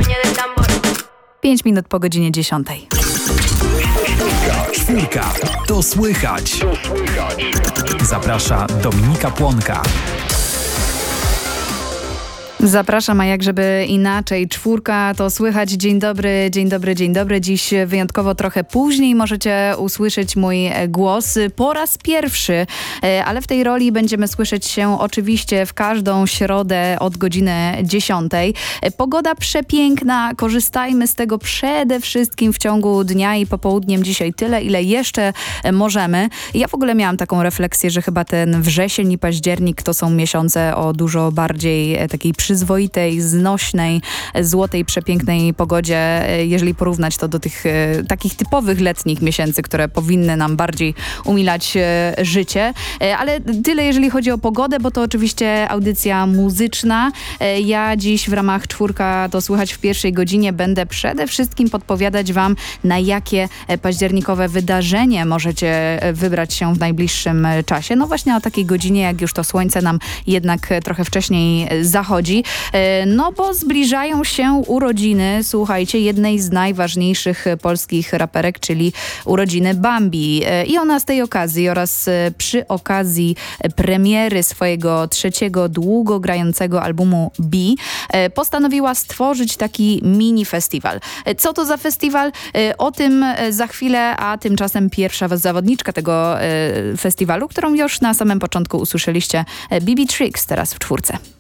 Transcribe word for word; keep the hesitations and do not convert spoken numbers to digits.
Pięć minut po godzinie dziesiątej. Czwórka. To słychać. Zaprasza Dominika Płonka. Zapraszam, a jak żeby inaczej. Czwórka, to słychać. Dzień dobry, dzień dobry, dzień dobry. Dziś wyjątkowo trochę później możecie usłyszeć mój głos po raz pierwszy, ale w tej roli będziemy słyszeć się oczywiście w każdą środę od godziny dziesiątej. Pogoda przepiękna, korzystajmy z tego przede wszystkim w ciągu dnia i popołudniem dzisiaj tyle, ile jeszcze możemy. Ja w ogóle miałam taką refleksję, że chyba ten wrzesień i październik to są miesiące o dużo bardziej takiej przyzwoitej, znośnej, złotej, przepięknej pogodzie, jeżeli porównać to do tych e, takich typowych letnich miesięcy, które powinny nam bardziej umilać e, życie. E, ale tyle, jeżeli chodzi o pogodę, bo to oczywiście audycja muzyczna. E, ja dziś w ramach Czwórka, to słychać w pierwszej godzinie, będę przede wszystkim podpowiadać wam, na jakie październikowe wydarzenie możecie wybrać się w najbliższym czasie. No właśnie o takiej godzinie, jak już to słońce nam jednak trochę wcześniej zachodzi. No bo zbliżają się urodziny, słuchajcie, jednej z najważniejszych polskich raperek, czyli urodziny Bambi. I ona z tej okazji oraz przy okazji premiery swojego trzeciego długo grającego albumu B postanowiła stworzyć taki mini festiwal. Co to za festiwal? O tym za chwilę, a tymczasem pierwsza zawodniczka tego festiwalu, którą już na samym początku usłyszeliście, Bibi Tricks, teraz w Czwórce.